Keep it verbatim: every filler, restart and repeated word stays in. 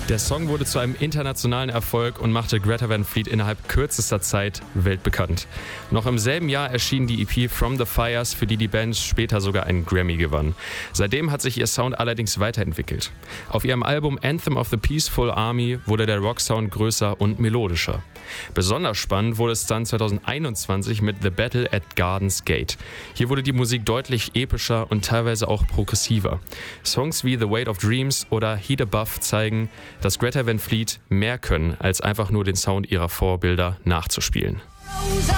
Der Song wurde zu einem internationalen Erfolg und machte Greta Van Fleet innerhalb kürzester Zeit weltbekannt. Noch im selben Jahr erschien die E P From the Fires, für die die Band später sogar einen Grammy gewann. Seitdem hat sich ihr Sound allerdings weiterentwickelt. Auf ihrem Album Anthem of the Peaceful Army wurde der Rocksound größer und melodischer. Besonders spannend wurde es dann zweitausendeinundzwanzig mit The Battle at Garden's Gate. Hier wurde die Musik deutlich epischer und teilweise auch progressiver. Songs wie The Weight of Dreams oder Heat Above zeigen, dass Greta Van Fleet mehr können, als einfach nur den Sound ihrer Vorbilder nachzuspielen.